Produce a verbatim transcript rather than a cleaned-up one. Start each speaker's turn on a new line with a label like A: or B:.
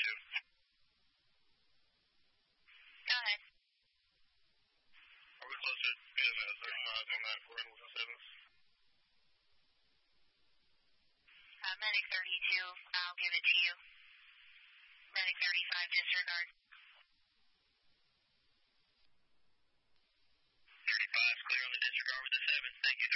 A: Go ahead.
B: Are we closer to thirty-five on that Gordon with the seventh?
A: Uh, Medic thirty-two, I'll give it to you. Medic thirty-five, disregard.
B: thirty-five, clear on the disregard with the seventh. Thank you.